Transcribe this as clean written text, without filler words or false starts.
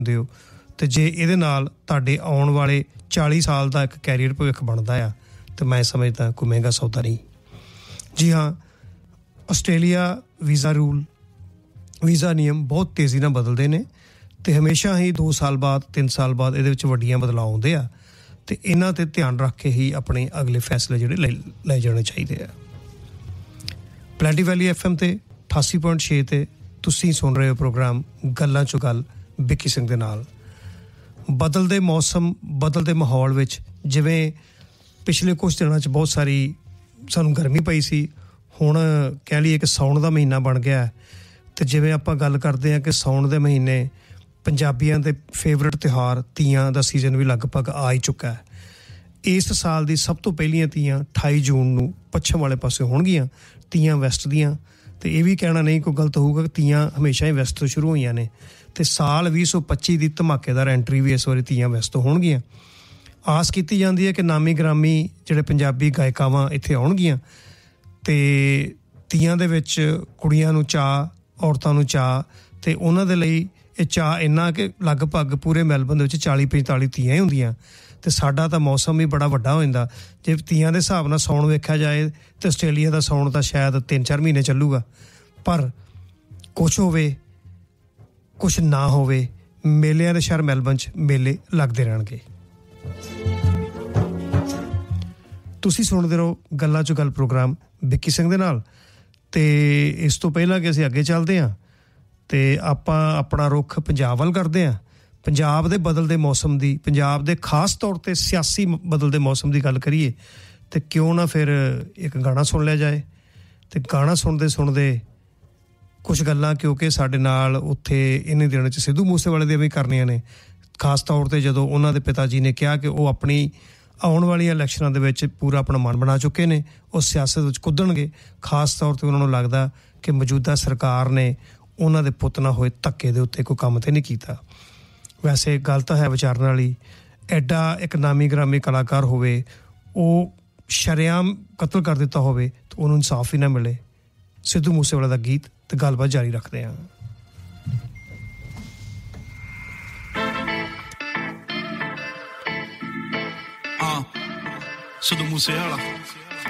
ਹੁੰਦੇ ਹੋ ਤੇ ਜੇ ਇਹਦੇ ਨਾਲ ਤੁਹਾਡੇ ਆਉਣ ਵਾਲੇ 40 ਸਾਲ ਦਾ ਇੱਕ ਕੈਰੀਅਰ ਭਵਿੱਖ ਬਣਦਾ ਆ ਤੇ ਮੈਂ ਸਮਝਦਾ ਕੋਈ ਮਹਿੰਗਾ ਸੌਦਾ ਨਹੀਂ। ਜੀ ਹਾਂ, ਆਸਟ੍ਰੇਲੀਆ ਵੀਜ਼ਾ ਨਿਯਮ ਬਹੁਤ ਤੇਜ਼ੀ ਨਾਲ ਬਦਲਦੇ ਨੇ ਤੇ ਹਮੇਸ਼ਾ ਹੀ 2 ਸਾਲ ਬਾਅਦ 3 ਸਾਲ ਬਾਅਦ ਇਹਦੇ ਵਿੱਚ ਵੱਡੀਆਂ ਬਦਲਾਅ ਆਉਂਦੇ ਆ ਤੇ ਇਹਨਾਂ ਤੇ ਧਿਆਨ ਰੱਖ ਕੇ ਹੀ ਆਪਣੇ ਅਗਲੇ ਫੈਸਲੇ ਜਿਹੜੇ ਲੈ ਜਾਣੇ ਚਾਹੀਦੇ ਆ। ਪਲੈਂਟੀ ਵੈਲੀ FM ਤੇ 88.6 ਤੇ ਤੁਸੀਂ ਸੁਣ ਰਹੇ ਹੋ ਪ੍ਰੋਗਰਾਮ ਗੱਲਾਂ 'ਚੋਂ ਗੱਲ ਵਿੱਕੀ ਸਿੰਘ ਦੇ ਨਾਲ। ਬਦਲਦੇ ਮੌਸਮ ਬਦਲਦੇ ਮਾਹੌਲ ਵਿੱਚ ਜਿਵੇਂ ਪਿਛਲੇ ਕੁਛ ਦਿਨਾਂ 'ਚ ਬਹੁਤ ਸਾਰੀ ਸਾਨੂੰ ਗਰਮੀ ਪਈ ਸੀ, ਹੁਣ ਕਹਿ ਲਈਏ ਕਿ ਸਾਉਣ ਦਾ ਮਹੀਨਾ ਬਣ ਗਿਆ ਤੇ ਜਿਵੇਂ ਆਪਾਂ ਗੱਲ ਕਰਦੇ ਹਾਂ ਕਿ ਸਾਉਣ ਦੇ ਮਹੀਨੇ ਪੰਜਾਬੀਆਂ ਦੇ ਫੇਵਰਟ ਤਿਉਹਾਰ ਤੀਆਂ ਦਾ ਸੀਜ਼ਨ ਵੀ ਲਗਭਗ ਆ ਹੀ ਚੁੱਕਾ ਹੈ। ਇਸ ਸਾਲ ਦੀ ਸਭ ਤੋਂ ਪਹਿਲੀਆਂ ਤੀਆਂ 28 ਜੂਨ ਨੂੰ ਪੱਛਮ ਵਾਲੇ ਪਾਸੇ ਹੋਣਗੀਆਂ, ਤੀਆਂ ਵੈਸਟ ਦੀਆਂ। ਤੇ ਇਹ ਵੀ ਕਹਿਣਾ ਨਹੀਂ ਕੋਈ ਗਲਤ ਹੋਊਗਾ ਕਿ ਤੀਆਂ ਹਮੇਸ਼ਾ ਹੀ ਵੈਸਟ ਤੋਂ ਸ਼ੁਰੂ ਹੋਈਆਂ ਨੇ ਤੇ ਸਾਲ 2025 ਦੀ ਧਮਾਕੇਦਾਰ ਐਂਟਰੀ ਵੀ ਇਸ ਵਾਰੀ ਤੀਆਂ ਵੈਸਟ ਤੋਂ ਹੋਣਗੀਆਂ। ਆਸ ਕੀਤੀ ਜਾਂਦੀ ਹੈ ਕਿ ਨਾਮੀ ਗ੍ਰਾਮੀ ਜਿਹੜੇ ਪੰਜਾਬੀ ਗਾਇਕਾਵਾਂ ਇੱਥੇ ਆਉਣਗੀਆਂ ਤੇ ਤੀਆਂ ਦੇ ਵਿੱਚ ਕੁੜੀਆਂ ਨੂੰ ਚਾਅ, ਔਰਤਾਂ ਨੂੰ ਚਾਅ ਤੇ ਉਹਨਾਂ ਦੇ ਲਈ ਇਹ ਚਾਅ ਇੰਨਾ ਕਿ ਲਗਭਗ ਪੂਰੇ ਮੈਲਬਨ ਦੇ ਵਿੱਚ 40-45 ਤੀਆਂ ਹੀ ਹੁੰਦੀਆਂ ਤੇ ਸਾਡਾ ਤਾਂ ਮੌਸਮ ਵੀ ਬੜਾ ਵੱਡਾ ਹੋ ਜਾਂਦਾ। ਜੇ ਤੀਆਂ ਦੇ ਹਿਸਾਬ ਨਾਲ ਸਾਉਣ ਵੇਖਿਆ ਜਾਏ ਤੇ ਆਸਟ੍ਰੇਲੀਆ ਦਾ ਸਾਉਣ ਤਾਂ ਸ਼ਾਇਦ 3-4 ਮਹੀਨੇ ਚੱਲੂਗਾ, ਪਰ ਕੁਛ ਹੋਵੇ ਕੁਛ ਨਾ ਹੋਵੇ, ਮੇਲਿਆਂ ਦੇ ਸ਼ਹਿਰ ਮੈਲਬਨ 'ਚ ਮੇਲੇ ਲੱਗਦੇ ਰਹਿਣਗੇ। ਤੁਸੀਂ ਸੁਣਦੇ ਰਹੋ ਗੱਲਾਂ 'ਚੋਂ ਗੱਲ ਪ੍ਰੋਗਰਾਮ ਵਿੱਕੀ ਸਿੰਘ ਦੇ ਨਾਲ। ਤੇ ਇਸ ਤੋਂ ਪਹਿਲਾਂ ਕਿ ਅਸੀਂ ਅੱਗੇ ਚੱਲਦੇ ਹਾਂ ਤੇ ਆਪਾਂ ਆਪਣਾ ਰੁੱਖ ਪੰਜਾਬ ਵੱਲ ਕਰਦੇ ਹਾਂ। ਪੰਜਾਬ ਦੇ ਬਦਲਦੇ ਮੌਸਮ ਦੀ, ਪੰਜਾਬ ਦੇ ਖਾਸ ਤੌਰ 'ਤੇ ਸਿਆਸੀ ਬਦਲਦੇ ਮੌਸਮ ਦੀ ਗੱਲ ਕਰੀਏ ਤੇ ਕਿਉਂ ਨਾ ਫਿਰ ਇੱਕ ਗਾਣਾ ਸੁਣ ਲਿਆ ਜਾਏ। ਤੇ ਗਾਣਾ ਸੁਣਦੇ ਕੁਛ ਗੱਲਾਂ ਕਿਉਂਕਿ ਸਾਡੇ ਨਾਲ ਉੱਥੇ ਇਹਨਾਂ ਦਿਨਾਂ 'ਚ ਸਿੱਧੂ ਮੂਸੇਵਾਲੇ ਦੀਆਂ ਵੀ ਕਰਨੀਆਂ ਨੇ, ਖਾਸ ਤੌਰ 'ਤੇ ਜਦੋਂ ਉਹਨਾਂ ਦੇ ਪਿਤਾ ਜੀ ਨੇ ਕਿਹਾ ਕਿ ਉਹ ਆਪਣੀ ਆਉਣ ਵਾਲੀਆਂ ਇਲੈਕਸ਼ਨਾਂ ਦੇ ਵਿੱਚ ਪੂਰਾ ਆਪਣਾ ਮਨ ਬਣਾ ਚੁੱਕੇ ਨੇ, ਉਹ ਸਿਆਸਤ ਵਿੱਚ ਕੁੱਦਣਗੇ। ਖਾਸ ਤੌਰ 'ਤੇ ਉਹਨਾਂ ਨੂੰ ਲੱਗਦਾ ਕਿ ਮੌਜੂਦਾ ਸਰਕਾਰ ਨੇ ਉਹਨਾਂ ਦੇ ਪੁੱਤ ਨਾਲ ਹੋਏ ਧੱਕੇ ਦੇ ਉੱਤੇ ਕੋਈ ਕੰਮ ਤਾਂ ਨਹੀਂ ਕੀਤਾ। ਵੈਸੇ ਗੱਲ ਤਾਂ ਹੈ ਵਿਚਾਰਨ ਵਾਲੀ, ਐਡਾ ਇੱਕ ਨਾਮੀ ਗ੍ਰਾਮੀ ਕਲਾਕਾਰ ਹੋਵੇ, ਉਹ ਸ਼ਰੇਆਮ ਕਤਲ ਕਰ ਦਿੱਤਾ ਹੋਵੇ ਤਾਂ ਉਹਨੂੰ ਇਨਸਾਫ ਹੀ ਨਾ ਮਿਲੇ। ਸਿੱਧੂ ਮੂਸੇਵਾਲੇ ਦਾ ਗੀਤ ਤੇ ਗੱਲਬਾਤ ਜਾਰੀ ਰੱਖਦੇ ਹਾਂ। ਸਿੱਧੂ ਮੂਸੇਵਾਲਾ